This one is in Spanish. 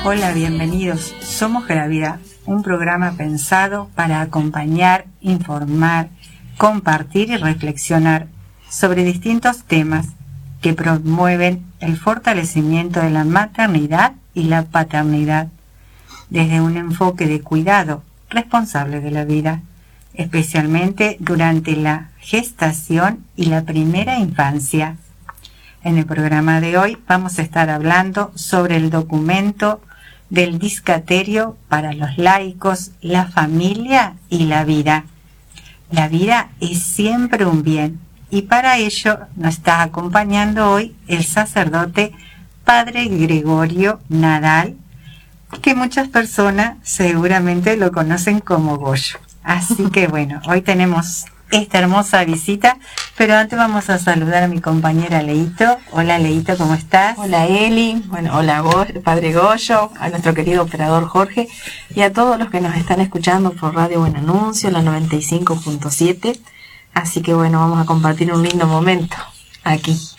Hola, bienvenidos. Somos Gravida, un programa pensado para acompañar, informar, compartir y reflexionar sobre distintos temas que promueven el fortalecimiento de la maternidad y la paternidad, desde un enfoque de cuidado responsable de la vida, especialmente durante la gestación y la primera infancia. En el programa de hoy vamos a estar hablando sobre el documento del Discaterio para los laicos, la familia y la vida. La vida es siempre un bien, y para ello nos está acompañando hoy el sacerdote Padre Gregorio Nadal, que muchas personas seguramente lo conocen como Goyo. Así que bueno, hoy tenemos esta hermosa visita, pero antes vamos a saludar a mi compañera Leito. Hola Leito, ¿cómo estás? Hola Eli, bueno, hola Padre Goyo, a nuestro querido operador Jorge y a todos los que nos están escuchando por Radio Buen Anuncio, la 95.7. Así que bueno, vamos a compartir un lindo momento aquí.